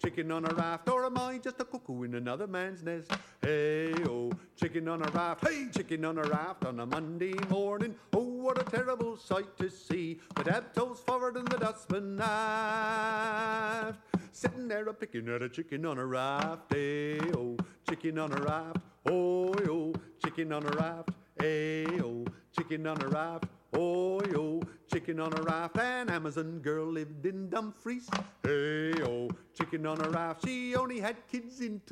chicken on a raft, or am I just a cuckoo in another man's nest? Hey-oh, chicken on a raft, hey, chicken on a raft on a Monday morning. Oh, what a terrible sight to see, the dab toes forward and the dustman aft. Sitting there a-picking at a chicken on a raft. Hey-oh, chicken on a raft, oh-yo, chicken on a raft. Hey-oh, chicken on a raft, oh-yo, chicken on a raft. An Amazon girl lived in Dumfries. Hey-oh, chicken on a raft. She only had kids in